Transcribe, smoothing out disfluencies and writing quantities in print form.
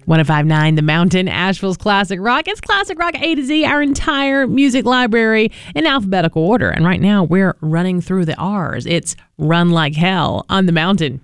105.9 The Mountain, Asheville's Classic Rock. It's Classic Rock A to Z, our entire music library in alphabetical order. And right now we're running through the R's. It's Run Like Hell on The Mountain.